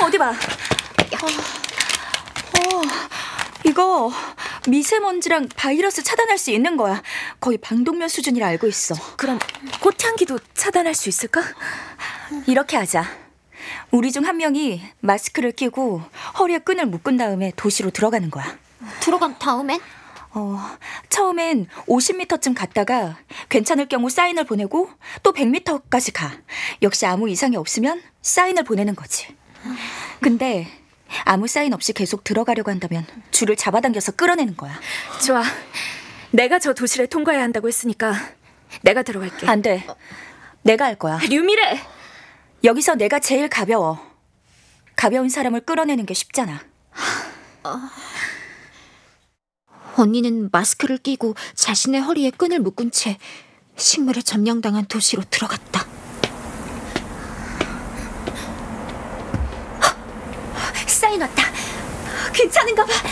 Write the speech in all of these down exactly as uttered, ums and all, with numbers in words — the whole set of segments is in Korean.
어디 봐. 어, 어, 이거 미세먼지랑 바이러스 차단할 수 있는 거야. 거의 방독면 수준이라 알고 있어. 그럼 꽃향기도 차단할 수 있을까? 이렇게 하자. 우리 중 한 명이 마스크를 끼고 허리에 끈을 묶은 다음에 도시로 들어가는 거야. 들어간 다음엔? 어, 처음엔 오십 미터쯤 갔다가 괜찮을 경우 사인을 보내고 또 백 미터까지 가. 역시 아무 이상이 없으면 사인을 보내는 거지. 근데 아무 사인 없이 계속 들어가려고 한다면 줄을 잡아당겨서 끌어내는 거야. 좋아. 내가 저 도시를 통과해야 한다고 했으니까 내가 들어갈게. 안 돼. 내가 할 거야. 류미래! 여기서 내가 제일 가벼워. 가벼운 사람을 끌어내는 게 쉽잖아. 어... 언니는 마스크를 끼고 자신의 허리에 끈을 묶은 채 식물에 점령당한 도시로 들어갔다. 사인 왔다. 괜찮은가 봐.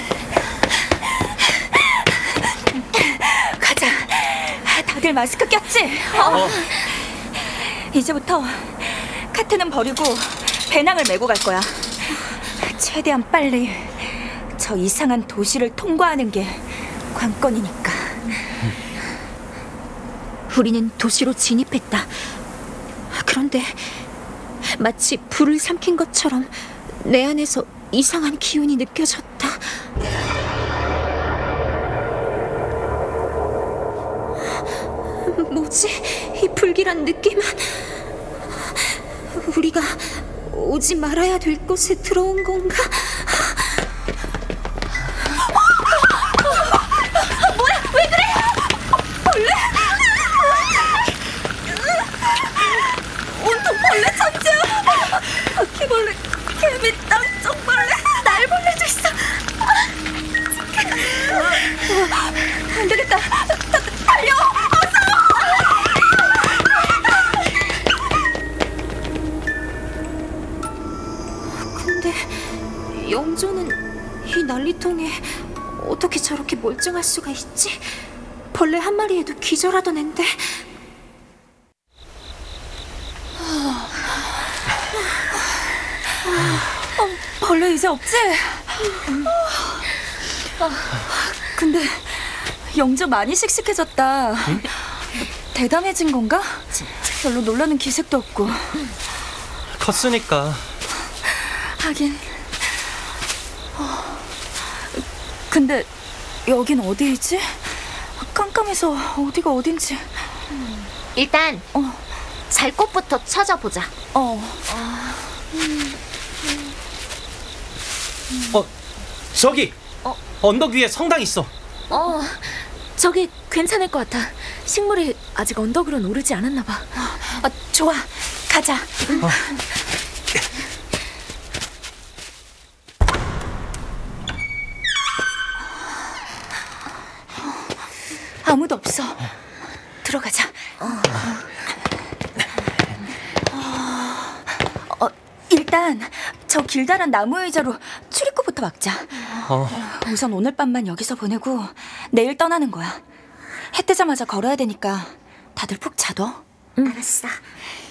가자. 다들 마스크 꼈지? 어. 이제부터 카트는 버리고 배낭을 메고 갈 거야. 최대한 빨리 저 이상한 도시를 통과하는 게 관건이니까. 우리는 도시로 진입했다. 그런데 마치 불을 삼킨 것처럼 내 안에서 이상한 기운이 느껴졌다. 뭐지? 이 불길한 느낌은? 우리가 오지 말아야 될 곳에 들어온 건가? 뭐야? 왜 그래? 벌레? 온통 벌레 천지야. 바퀴벌레, 개미, 땅쪽벌레, 날벌레도 있어. 안 되겠다. 다, 달려! 어서! 근데 영조는 이 난리통에 어떻게 저렇게 멀쩡할 수가 있지? 벌레 한 마리에도 기절하던 앤데. 어, 벌레 이제 없지? 어, 근데 영조 많이 씩씩해졌다. 응? 대담해진 건가? 별로 놀라는 기색도 없고. 컸으니까. 하긴. 어, 근데 여긴 어디이지? 깜깜해서 어디가 어딘지. 일단 어. 잘 곳부터 찾아보자. 어. 어, 저기! 어? 언덕 위에 성당 있어. 어, 저기 괜찮을 것 같아. 식물이 아직 언덕으로는 오르지 않았나 봐. 어, 좋아, 가자. 어. 아무도 없어. 들어가자. 어. 어, 일단 저 길다란 나무 의자로 출입구부터 막자. 어. 우선 오늘 밤만 여기서 보내고 내일 떠나는 거야. 해 뜨자마자 걸어야 되니까 다들 푹 자둬. 응. 알았어.